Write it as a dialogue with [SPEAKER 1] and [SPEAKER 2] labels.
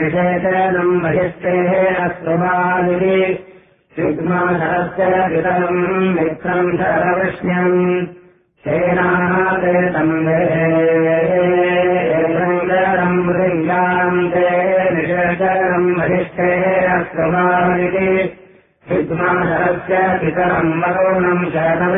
[SPEAKER 1] निषेचनम् महिष्टेः अस्तुमादिति सिग्माधरस्य पितरम् मित्रम् शरवृष्ण्यम् सेनाः ते तम्बेरम् मृङ्गाम् ते निषेचनम् महिष्टेः अस्तुमादिति सिग्माधरस्य पितरम् वरुणम् शरवृष्ण्यम्